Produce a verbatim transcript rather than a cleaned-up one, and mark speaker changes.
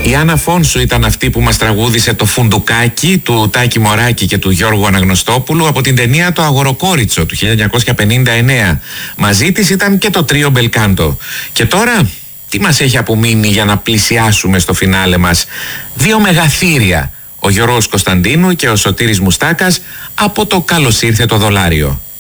Speaker 1: Η Άννα Φόνσου ήταν αυτή που μας τραγούδισε το Φουντουκάκι του Τάκη Μωράκη και του Γιώργου Αναγνωστόπουλου από την ταινία Το Αγοροκόριτσο του χίλια εννιακόσια πενήντα εννέα. Μαζί της ήταν και το τρίο Μπελκάντο. Και τώρα, τι μας έχει απομείνει για να πλησιάσουμε στο φινάλε μας? Δύο μεγαθύρια, ο Γιώργος Κωνσταντίνου και ο Σωτήρης Μουστάκας, από το «Καλώς ήρθε το δολάριο».